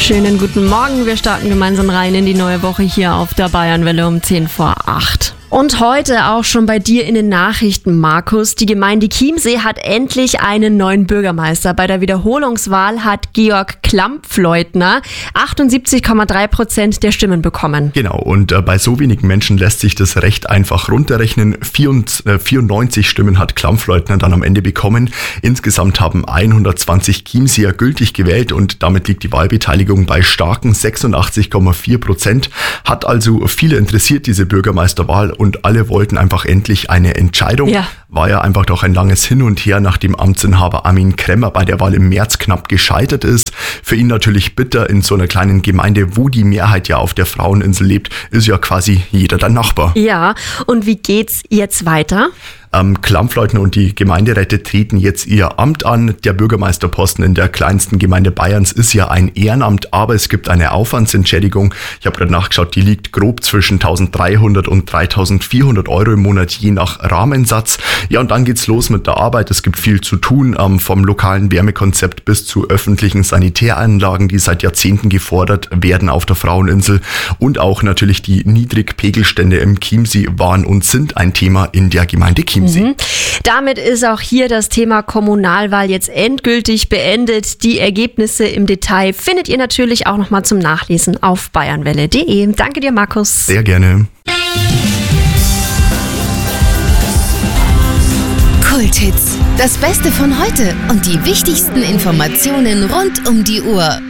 Schönen guten Morgen. Wir starten gemeinsam rein in die neue Woche hier auf der Bayernwelle um 7:50. Und heute auch schon bei dir in den Nachrichten, Markus. Die Gemeinde Chiemsee hat endlich einen neuen Bürgermeister. Bei der Wiederholungswahl hat Georg Klampfleutner 78,3% der Stimmen bekommen. Genau, und bei so wenigen Menschen lässt sich das recht einfach runterrechnen. 94 Stimmen hat Klampfleutner dann am Ende bekommen. Insgesamt haben 120 Chiemseer gültig gewählt und damit liegt die Wahlbeteiligung bei starken 86,4%. Hat also viele interessiert, diese Bürgermeisterwahl. Und alle wollten einfach endlich eine Entscheidung. Ja. War ja einfach doch ein langes Hin und Her, nachdem Amtsinhaber Armin Kremmer bei der Wahl im März knapp gescheitert ist. Für ihn natürlich bitter in so einer kleinen Gemeinde, wo die Mehrheit ja auf der Fraueninsel lebt, ist ja quasi jeder dein Nachbar. Ja, und wie geht's jetzt weiter? Klampfleutner und die Gemeinderäte treten jetzt ihr Amt an. Der Bürgermeisterposten in der kleinsten Gemeinde Bayerns ist ja ein Ehrenamt, aber es gibt eine Aufwandsentschädigung. Ich habe gerade nachgeschaut, die liegt grob zwischen 1.300 und 3.400 Euro im Monat, je nach Rahmensatz. Ja, und dann geht's los mit der Arbeit. Es gibt viel zu tun, vom lokalen Wärmekonzept bis zu öffentlichen Sanitäranlagen, die seit Jahrzehnten gefordert werden auf der Fraueninsel. Und auch natürlich die Niedrigpegelstände im Chiemsee waren und sind ein Thema in der Gemeinde Chiemsee. Damit ist auch hier das Thema Kommunalwahl jetzt endgültig beendet. Die Ergebnisse im Detail findet ihr natürlich auch nochmal zum Nachlesen auf bayernwelle.de. Danke dir, Markus. Sehr gerne. Kulthits. Das Beste von heute und die wichtigsten Informationen rund um die Uhr.